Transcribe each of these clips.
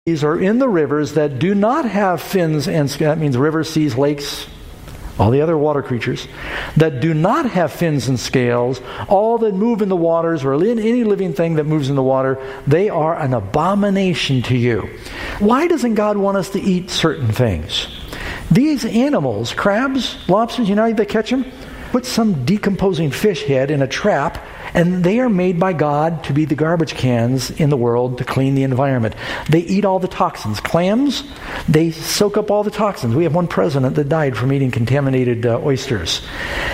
These are in the rivers that do not have fins and scales. That means rivers, seas, lakes, all the other water creatures that do not have fins and scales, all that move in the waters, or any living thing that moves in the water, they are an abomination to you. Why doesn't God want us to eat certain things? These animals, crabs, lobsters, you know how they catch them? Put some decomposing fish head in a trap, and they are made by God to be the garbage cans in the world to clean the environment. They eat all the toxins. Clams, they soak up all the toxins. We have one president that died from eating contaminated oysters.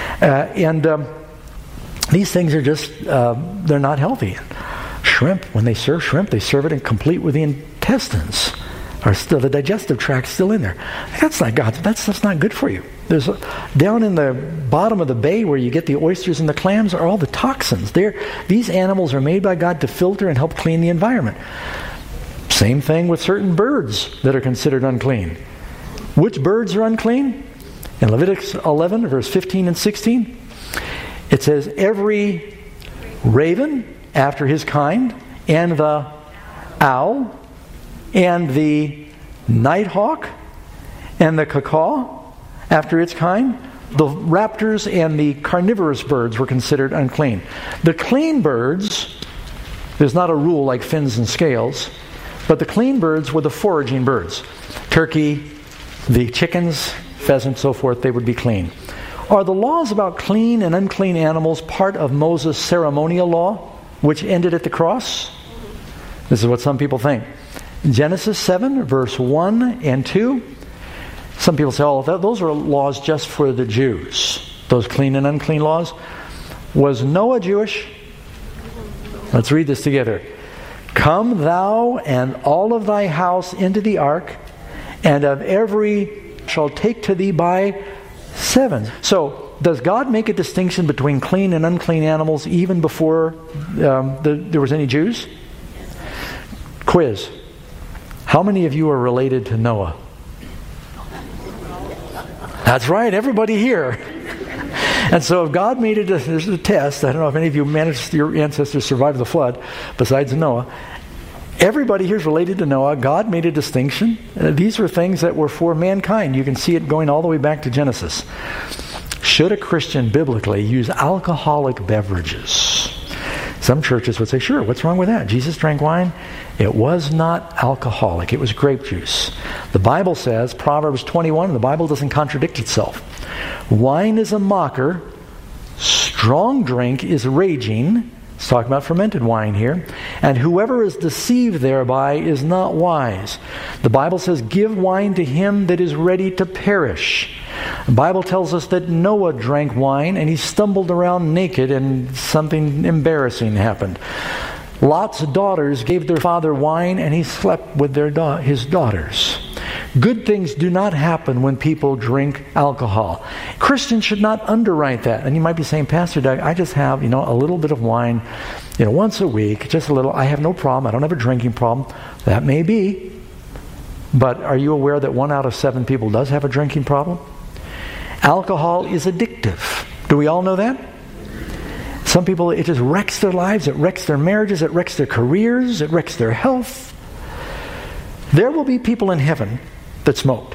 These things are just, they're not healthy. Shrimp, when they serve shrimp, they serve it complete with the intestines. Or still the digestive tract still in there. That's not God. That's not good for you. There's down in the bottom of the bay where you get the oysters and the clams are all the toxins. These animals are made by God to filter and help clean the environment. Same thing with certain birds that are considered unclean. Which birds are unclean? In Leviticus 11, verse 15 and 16, it says, every raven after his kind, and the owl, and the nighthawk, and the cacaw after its kind, the raptors and the carnivorous birds were considered unclean. The clean birds, there's not a rule like fins and scales, but the clean birds were the foraging birds. Turkey, the chickens, pheasant, so forth, they would be clean. Are the laws about clean and unclean animals part of Moses' ceremonial law, which ended at the cross? This is what some people think. Genesis 7, verse 1 and 2. Some people say, oh, those are laws just for the Jews. Those clean and unclean laws. Was Noah Jewish? Let's read this together. Come thou and all of thy house into the ark, and of every shall take to thee by sevens. So, does God make a distinction between clean and unclean animals even before there was any Jews? Quiz. How many of you are related to Noah? That's right, everybody here. And so if God made it, there's a test. I don't know if any of you managed, your ancestors survived the flood, besides Noah. Everybody here is related to Noah. God made a distinction. These were things that were for mankind. You can see it going all the way back to Genesis. Should a Christian biblically use alcoholic beverages? Some churches would say, sure, what's wrong with that? Jesus drank wine. It was not alcoholic. It was grape juice. The Bible says, Proverbs 21, the Bible doesn't contradict itself. Wine is a mocker. Strong drink is raging. It's talking about fermented wine here. And whoever is deceived thereby is not wise. The Bible says, give wine to him that is ready to perish. The Bible tells us that Noah drank wine and he stumbled around naked and something embarrassing happened. Lot's daughters gave their father wine and he slept with his daughters. Good things do not happen when people drink alcohol. Christians should not underwrite that. And you might be saying, Pastor Doug, I just have, a little bit of wine, once a week, just a little. I have no problem. I don't have a drinking problem. That may be. But are you aware that 1 out of 7 people does have a drinking problem? Alcohol is addictive. Do we all know that? Some people, it just wrecks their lives, it wrecks their marriages, it wrecks their careers, it wrecks their health. There will be people in heaven that smoked.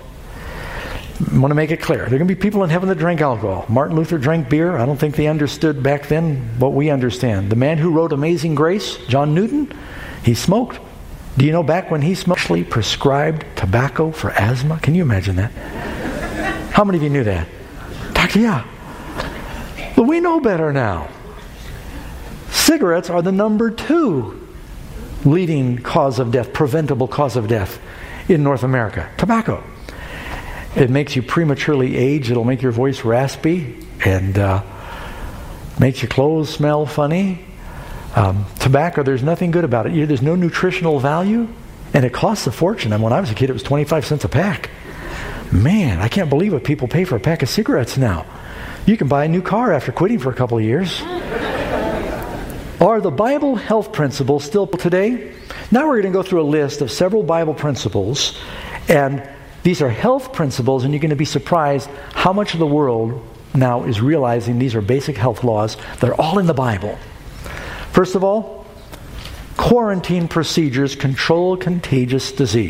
I want to make it clear. There are going to be people in heaven that drank alcohol. Martin Luther drank beer. I don't think they understood back then what we understand. The man who wrote Amazing Grace, John Newton, he smoked. Do you know back when he smoked, actually prescribed tobacco for asthma? Can you imagine that? How many of you knew that? Yeah. But we know better now. Cigarettes are the number 2 leading cause of death, preventable cause of death in North America. Tobacco. It makes you prematurely age. It'll make your voice raspy and makes your clothes smell funny. Tobacco, there's nothing good about it. There's no nutritional value, and it costs a fortune. And when I was a kid, it was 25 cents a pack. Man, I can't believe what people pay for a pack of cigarettes now. You can buy a new car after quitting for a couple of years. Are the Bible health principles still today? Now we're going to go through a list of several Bible principles, and these are health principles, and you're going to be surprised how much of the world now is realizing these are basic health laws. They're all in the Bible. First of all, quarantine procedures control contagious disease.